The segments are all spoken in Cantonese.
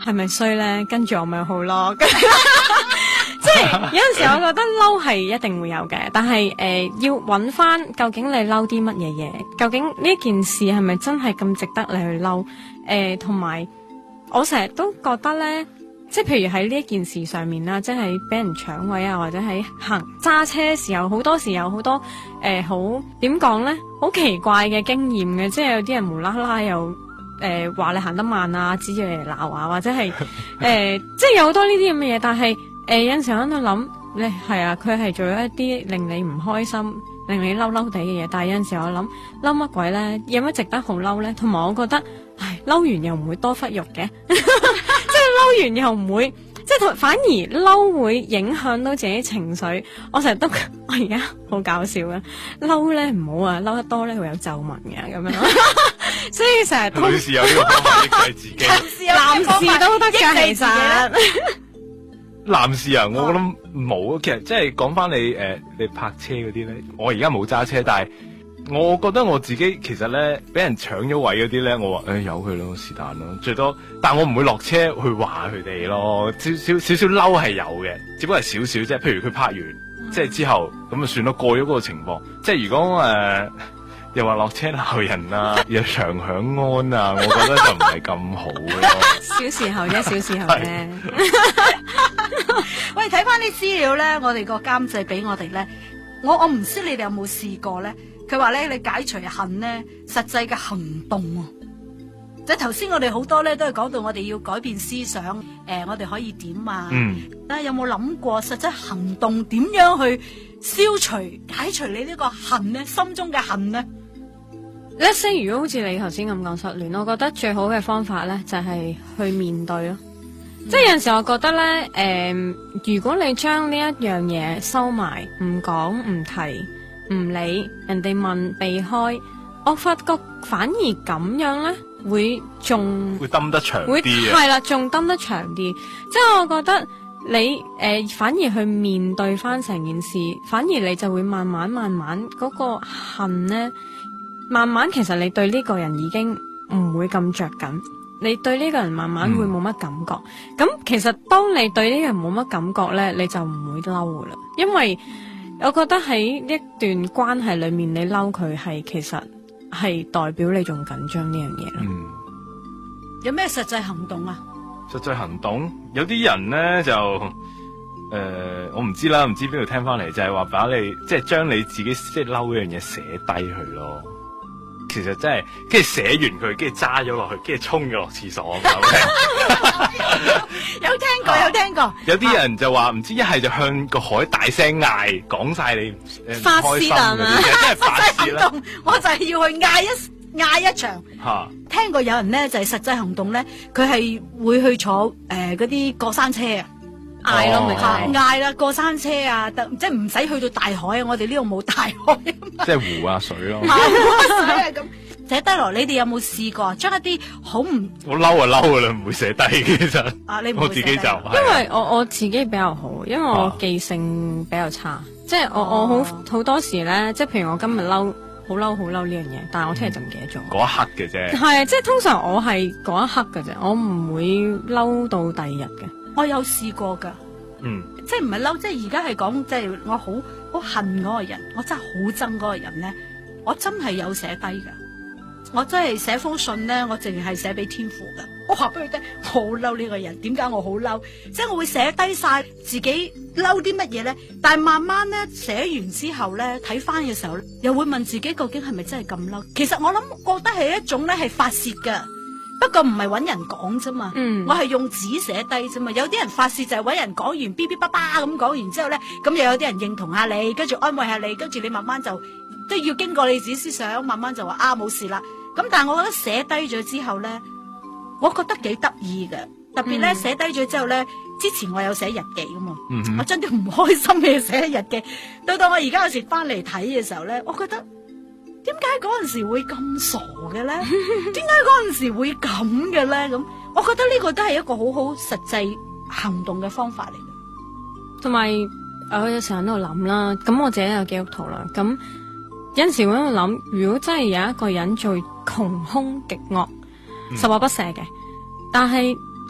係咪衰咧？跟住我咪好咯。即係有陣時我覺得嬲係一定會有嘅，但係要揾翻究竟你嬲啲乜嘢嘢，究竟呢件事係咪真係咁值得你去嬲？同埋我成日都覺得咧，即係譬如喺呢一件事上面啦，即係俾人搶位啊，或者喺揸車嘅時候，好多時有好多好點講咧，好奇怪嘅經驗嘅，即係有啲人無啦啦又話你行得慢啊，指住你嚟鬧啊，或者係即係有好多呢啲咁嘅嘢，但係有陣時我喺度諗，你係啊，佢係做咗一啲令你唔開心、令你嬲嬲地嘅嘢，但係有陣時我諗嬲乜鬼咧？有乜值得好嬲咧？同埋我覺得，唉，嬲完又唔會多忽肉嘅，即係嬲完又唔會，即係反而嬲會影響到自己情緒。我成日都，我而家好搞笑啊！嬲咧唔好啊，嬲得多咧會有皺紋嘅咁樣，所以成日都女士有呢個方法抑制自己， 男士都得㗎，其實。 男士啊，我覺得冇，其實即係講翻你你泊車嗰啲咧，我而家冇揸車，但係我覺得我自己其實咧俾人搶咗位嗰啲咧，我話由佢咯，是但咯，最多，但我唔會落車去話佢哋咯，少少嬲係有嘅，只不過係少少啫。譬如佢泊完，即係之後咁就算咯，過咗嗰個情況。即係如果又話落車鬧人啊，又長響安啊，我覺得就唔係咁好咯。 小時候啫，小時候啫。 喂，睇翻啲資料咧，我哋個監製俾我哋咧，我唔知你哋有冇試過咧？佢話咧，你解除恨咧，實際嘅行動啊，即係頭先我哋好多咧都係講到我哋要改變思想，我哋可以點啊？但係有冇諗過實際行動點樣去消除、解除你呢個恨咧，心中嘅恨咧 ？Let's say 如果好似你頭先咁講失戀，我覺得最好嘅方法咧就係去面對咯。即係有陣時我覺得咧，如果你將呢一樣嘢收埋，唔講唔提唔理，人哋問避開，我發覺反而咁樣咧會蹲得長啲嘅， 係啦，仲蹲得長啲。即係我覺得你反而去面對翻成件事，反而你就會慢慢嗰個恨咧，慢慢其實你對呢個人已經唔會咁着緊。你對呢個人慢慢會冇乜感覺，咁其實當你對呢個人冇乜感覺咧，你就唔會嬲噶啦。因為我覺得喺一段關係裏面，你嬲佢係其實係代表你仲緊張呢樣嘢咯。 有咩實際行動啊？ 實際行動，有啲人咧就我唔知啦，唔知邊度聽翻嚟，就係話把你即係將你自己即係嬲嗰樣嘢寫低佢咯。其實真係，跟住寫完佢，跟住揸咗落去，跟住沖咗落廁所咁。 有聽過。 有啲人就話唔知一係就向個海大聲嗌，講晒你發泄啊嘛， 真係發泄啦。 我就係要去嗌一場。聽過有人咧就係實際行動咧，佢係會去坐嗰啲過山車啊。嗌咯，咪嗌啦！過山車啊，即係唔使去到大海啊！我哋呢度冇大海啊， 即係湖啊水咯。 湖啊水啊咁寫低落，你哋有冇試過將一啲好唔我嬲啊嬲噶啦，唔會寫低其實。 你唔會寫低？ 我自己就因為我自己比較好，因為我記性比較差，即係我好多時咧，即係譬如我今日嬲，好嬲呢樣嘢，但係我聽日就唔記得咗。 嗰一刻嘅啫。係啊，即係通常我係嗰一刻嘅啫，我唔會嬲到第二日嘅。 我有試過噶，即係唔係嬲，即係而家係講，即係我好恨嗰個人，我真係好憎嗰個人咧，我真係有寫低噶，我真係寫封信咧，我淨係寫俾天父噶，我話俾佢聽，我好嬲呢個人，點解我好嬲？即係我會寫低晒自己嬲啲乜嘢咧，但係慢慢咧寫完之後咧睇翻嘅時候，又會問自己究竟係咪真係咁嬲？其實我諗覺得係一種咧係發洩噶。不過唔係搵人講啫嘛，我係用紙寫低啫嘛。有啲人發洩就係搵人講完嗶嗶叭叭咁講完之後咧，咁又有啲人認同下你，跟住安慰下你，跟住你慢慢就都要經過你自己思想，慢慢就話冇事啦。咁但係我覺得寫低咗之後咧，我覺得幾得意嘅，特別咧寫低咗之後咧，之前我有寫日記噶嘛，我將啲唔開心嘅嘢寫喺日記，到我而家有時翻嚟睇嘅時候咧，我覺得。點解嗰陣時會咁傻嘅咧？點解嗰陣時會咁嘅咧？咁，我覺得呢個都係一個好好實際行動嘅方法嚟嘅。 同埋，我有時喺度諗啦，咁我自己有基督徒啦，咁有陣時我喺度諗，如果真係有一個人做窮兇極惡、十惡不赦嘅，但係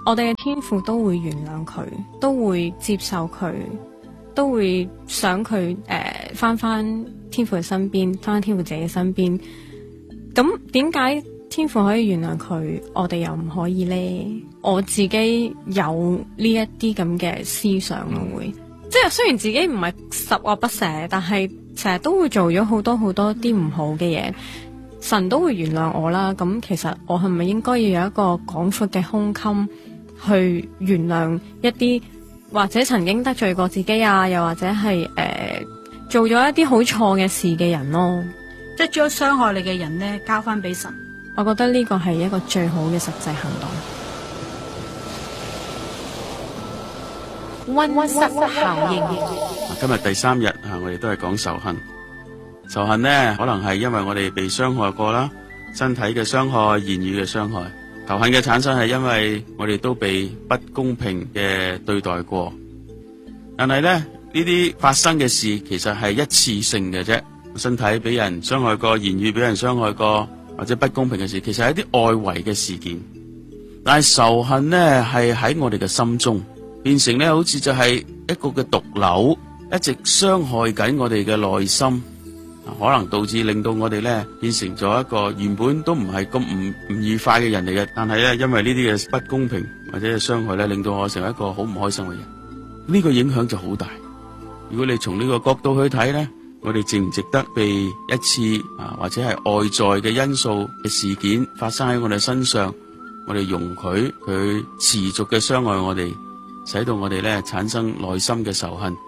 我哋嘅天父都會原諒佢，都會接受佢，都會想佢翻天父嘅身邊，翻天父自己嘅身邊。咁點解天父可以原諒佢，我哋又唔可以呢？我自己有呢一啲咁嘅思想咯，會即係雖然自己唔係十惡不赦，但係成日都會做咗好多啲唔好嘅嘢，神都會原諒我啦。咁其實我係咪應該要有一個廣闊嘅胸襟去原諒一啲或者曾經得罪過自己啊，又或者係做咗一啲好錯嘅事嘅人咯？ 即係將傷害你嘅人呢交翻俾神。 我覺得呢個係一個最好嘅實際行動。溫室效應。 今日第3日我哋都係講仇恨。仇恨呢，可能係因為我哋被傷害過啦，身體嘅傷害、言語嘅傷害。仇恨嘅產生係因為我哋都被不公平嘅對待過。但係呢啲發生嘅事其實係一次性嘅啫。身體俾人傷害過，言語俾人傷害過，或者不公平嘅事，其實係一啲外圍嘅事件。但係仇恨呢，係喺我哋嘅心中變成呢，好似就係一個嘅毒瘤，一直傷害緊我哋嘅內心，可能導致令到我哋呢變成咗一個原本都唔係咁唔愉快嘅人嚟嘅。但係呢，因為呢啲嘅不公平或者係傷害呢，令到我成為一個好唔開心嘅人。呢個影響就好大。如果你從呢個角度去睇呢，我哋值唔值得被一次或者係外在嘅因素嘅事件發生喺我哋身上，我哋容許佢持續嘅傷害我哋，使到我哋咧產生內心嘅仇恨。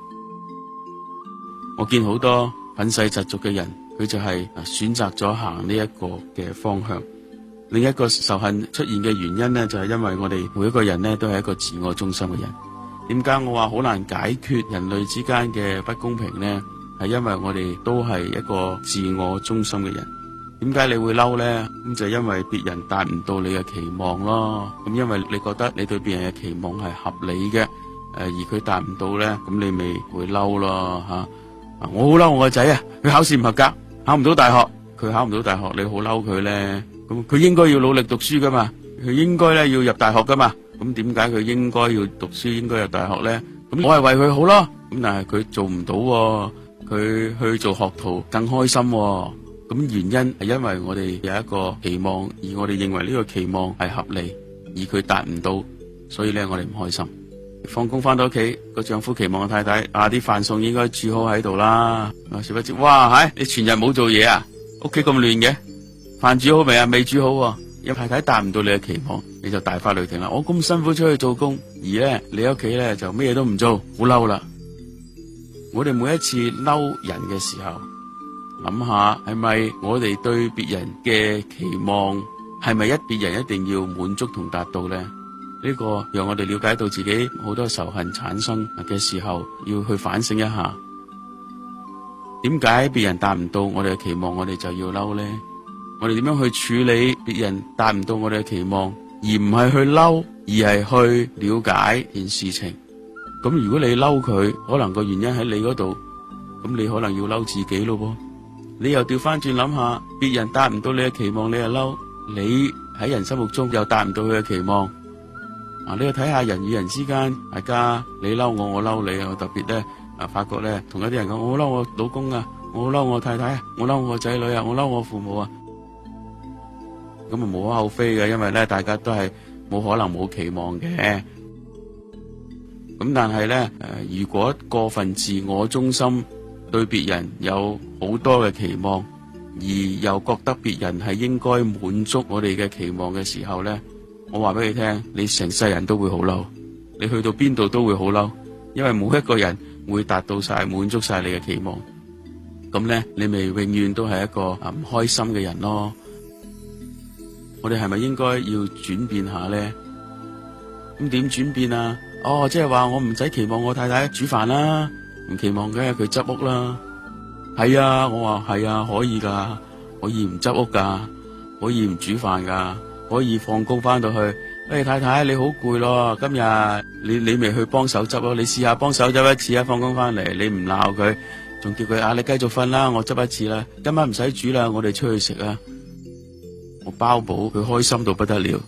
我見好多憤世嫉俗嘅人，佢就係選擇咗行呢一個嘅方向。另一個仇恨出現嘅原因呢，就係因為我哋每一個人呢都係一個自我中心嘅人。點解我話好難解決人類之間嘅不公平呢？係因為我哋都係一個自我中心嘅人。點解你會嬲呢？咁就因為別人達唔到你嘅期望咯。咁因為你覺得你對別人嘅期望係合理嘅，而佢達唔到呢，咁你咪會嬲咯吓。我好嬲我個仔啊，佢考試唔合格，考唔到大學。佢考唔到大學，你好嬲佢呢？咁佢應該要努力讀書噶嘛，佢應該咧要入大學噶嘛。咁點解佢應該要讀書，應該入大學呢？咁我係為佢好咯。咁但係佢做唔到喎。佢去做學徒更開心喎。咁原因係因為我哋有一個期望，而我哋認為呢個期望係合理，而佢達唔到，所以咧我哋唔開心。放工翻到屋企，個丈夫期望個太太啲飯餸應該煮好喺度啦。殊不知，哇，你全日冇做嘢啊？屋企咁亂嘅，飯煮好未啊？未煮好喎。有太太達唔到你嘅期望，你就大發雷霆啦。我咁辛苦出去做工，而咧你屋企咧就咩嘢都唔做，好嬲啦。我哋每一次嬲人嘅時候，諗下係咪我哋對別人嘅期望係咪別人一定要滿足同達到呢？呢個讓我哋了解到自己好多仇恨產生嘅時候，要去反省一下，點解別人達唔到我哋嘅期望，我哋就要嬲呢？我哋點樣去處理別人達唔到我哋嘅期望，而唔係去嬲，而係去了解件事情。咁如果你嬲佢，可能個原因喺你嗰度，咁你可能要嬲自己咯噃。你又調翻轉諗下，別人達唔到你嘅期望，你又嬲，你喺人心目中又達唔到佢嘅期望。你要睇下人與人之間，大家你嬲我，我嬲你。我特別咧發覺咧，同一啲人講，我嬲我老公啊，我嬲我太太啊，我嬲我仔女啊，我嬲我父母啊。咁啊無可厚非嘅，因為咧大家都係冇可能冇期望嘅。咁但係咧，如果過分自我中心，對別人有好多嘅期望，而又覺得別人係應該滿足我哋嘅期望嘅時候咧，我話俾你聽，你成世人都會好嬲，你去到邊度都會好嬲，因為冇一個人會達到晒滿足晒你嘅期望。咁咧，你咪永遠都係一個唔開心嘅人咯。我哋係咪應該要轉變下咧？咁點轉變啊？即係話我唔使期望我太太煮飯啦，唔期望嘅佢執屋啦。係啊，我話係啊，可以噶，可以唔執屋噶，可以唔煮飯噶，可以放工翻到去，太太你好攰咯，今日你未去幫手執咯，你試下幫手執一次啊，放工翻嚟你唔鬧佢，仲叫佢你繼續瞓啦，我執一次啦，今晚唔使煮啦，我哋出去食啊。我包保佢開心到不得了。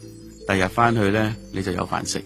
第日翻去咧你就有飯食。